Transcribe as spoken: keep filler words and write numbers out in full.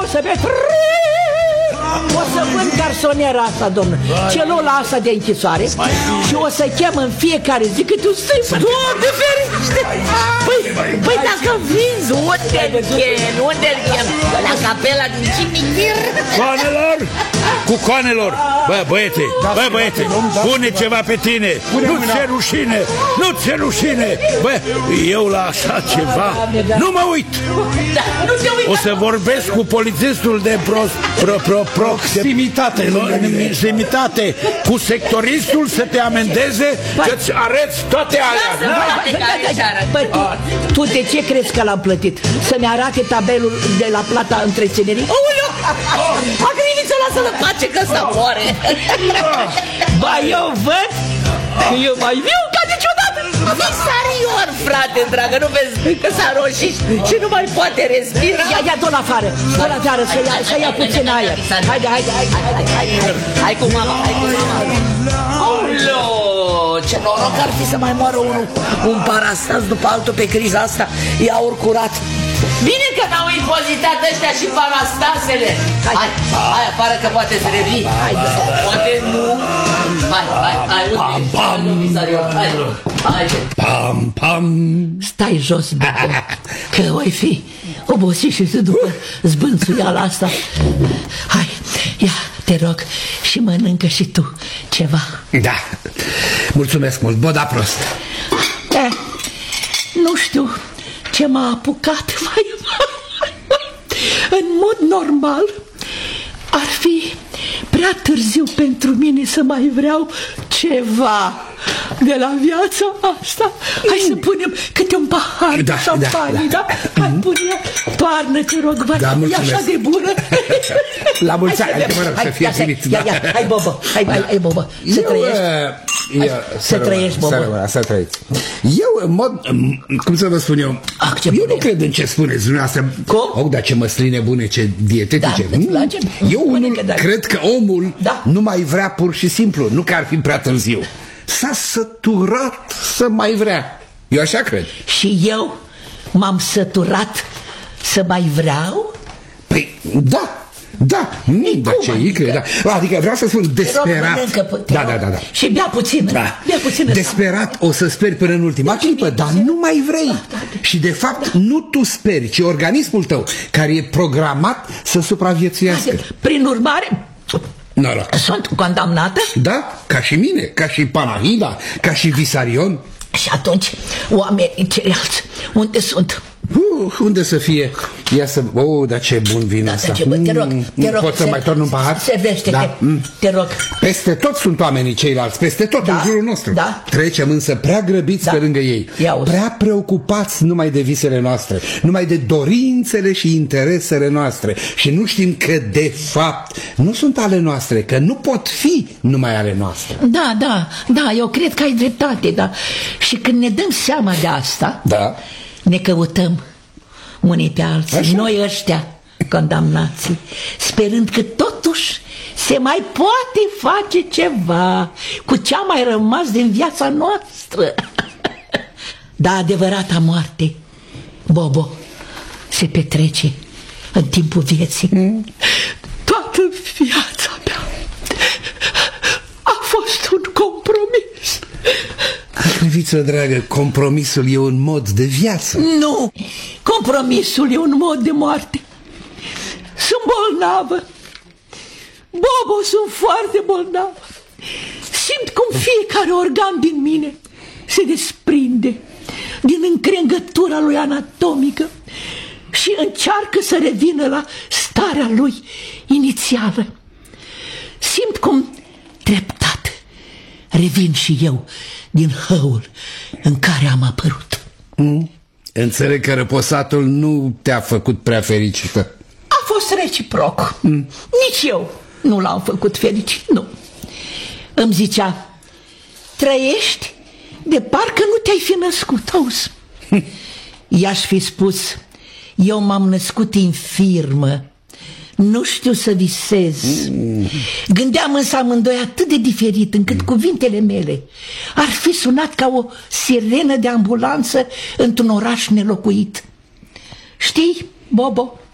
o să vezi. O să vând garsoniera asta, domnule, celula asta de închisoare și o să chem în fiecare zi câte un stâmpă. Doamne ferește! Păi, păi dacă vinzi, unde-l chem? Unde-l chem? La capela din cimitir? Coanelor! Cu coanelor! Bă, băiete, bă, băiete, pune ceva pe tine! Nu ți-e rușine! Nu ți-e rușine! Bă, eu la așa ceva nu mă uit! O să vorbesc cu polițistul de pros, pro, pro, proximitate, proximitate, cu sectoristul să te amendeze, că-ți arăți toate alea. Păi, tu de ce crezi că l-am plătit? Să-mi arate tabelul de la plata întreținerii? Aoleu! Agriviță, lasă-l în pace că ăsta moare. Ba, eu văd că eu mai viu ca niciodată. Visarion, frate, dragă, nu vezi că s-a roșit și nu mai poate respira? Ia, ia, dă-l afară, dă-l afară, să ia, să ia puțin aer. Haide, haide, haide, haide. Hai cu mama, hai cu mama. Aoleu, ce noroc ar fi să mai moară unul, un parastas după altul pe criza asta. E aur curat. Bine că n-au impozitat ăștia și parastasele. Hai, hai, hai afară că poate să revii. Hai, poate nu. Hai, hai, hai, pam, pam. Hai, hai. Pam, pam. Stai jos, băbă, că oi fi obosit și tu după zbânțuiala asta. Hai, ia, te rog, și mănâncă și tu ceva. Da, mulțumesc mult, bă, da prost. Eh, nu știu ce m-a apucat, mai în mod normal ar fi prea târziu pentru mine să mai vreau ceva de la viața asta. Hai să punem câte un pahar da, de șampanie, da? da? da? Hai, pune, toarnă, te rog, bă, da, e așa de bună. La mulți ani, hai, hai, să fie primit. Ia, ia, hai, bobă, hai, hai, hai, bobă, să eu, trăiești. Eu, să trăiești, bobă. Să rămână, să trăiți. Eu, în mod, cum să vă spun eu, ah, eu nu cred în ce spuneți dumneavoastră. Cum? Oh, dar ce măsline bune, ce dietetice. Da, îți place? Eu unul da. cred că omul da. nu mai vrea pur și simplu, nu că ar fi prea târziu. S-a săturat să mai vrea. Eu așa cred. Și eu m-am săturat să mai vreau? Păi, da. Da, nu, da, ce adică? Da. Adică vreau să spun desperat. Rog, da, da, da, da. Și bea puțin. Da. Bea puțin. Desperat o să speri până în ultima clipă, dar nu mai vrei. Da, da, da. Și de fapt da. nu tu speri, ci organismul tău, care e programat să supraviețuiască. Da, prin urmare, Noroc. sunt condamnată? Da, ca și mine, ca și Panahida, ca și Visarion. Și atunci, oamenii ceilalți, unde sunt? Uh, unde să fie? Ia să... Oh, dar ce bun vin ăsta. Da, te rog, te rog. Pot să mai torn un pahar? Servește-te, da. mm. te rog. Peste tot sunt oamenii ceilalți, peste tot da. în jurul nostru. Da. Trecem însă prea grăbiți da. pe lângă ei. Prea preocupați numai de visele noastre, numai de dorințele și interesele noastre. Și nu știm că de fapt nu sunt ale noastre, că nu pot fi numai ale noastre. Da, da, da, eu cred că ai dreptate, da. Și când ne dăm seama de asta, da. ne căutăm unii pe alții, așa? Noi ăștia condamnații, sperând că totuși se mai poate face ceva cu ce a mai rămas din viața noastră. Dar adevărata moarte, Bobo, se petrece în timpul vieții. Mm. Toată viața mea a fost un compromis. Acreviță, dragă, compromisul e un mod de viață. Nu, compromisul e un mod de moarte. Sunt bolnavă, Bobo, sunt foarte bolnavă. Simt cum fiecare organ din mine se desprinde din încrengătura lui anatomică și încearcă să revină la starea lui inițială. Simt cum treptat revin și eu din hăul în care am apărut. Mm. Înțeleg că răposatul nu te-a făcut prea fericită. A fost reciproc. mm. Nici eu nu l-am făcut fericit, nu. Îmi zicea, trăiești de parcă nu te-ai fi născut, auzi. I-aș fi spus, eu m-am născut infirmă, nu știu să visez. mm. Gândeam însă amândoi atât de diferit încât mm. cuvintele mele ar fi sunat ca o sirenă de ambulanță într-un oraș nelocuit. Știi, Bobo,